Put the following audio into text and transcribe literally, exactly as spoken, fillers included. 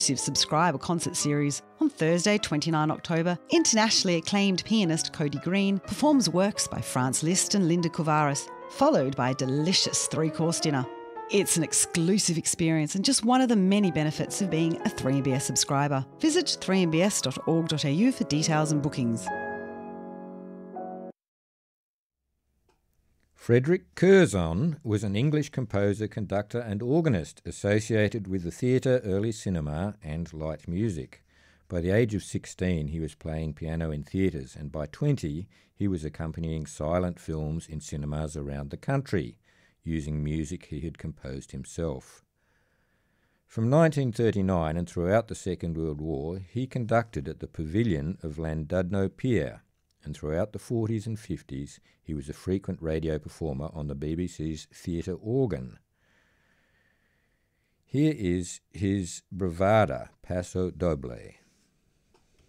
subscriber concert series. On Thursday, the twenty-ninth of October, internationally acclaimed pianist Cody Green performs works by Franz Liszt and Linda Couvaras, followed by a delicious three-course dinner. It's an exclusive experience and just one of the many benefits of being a three M B S subscriber. Visit three m b s dot org dot a u for details and bookings. Frederick Curzon was an English composer, conductor and organist associated with the theatre, early cinema and light music. By the age of sixteen he was playing piano in theatres, and by twenty he was accompanying silent films in cinemas around the country, using music he had composed himself. From nineteen thirty-nine and throughout the Second World War he conducted at the Pavilion of Llandudno Pier, and throughout the forties and fifties he was a frequent radio performer on the B B C's theatre organ. Here is his bravada, Paso Doble.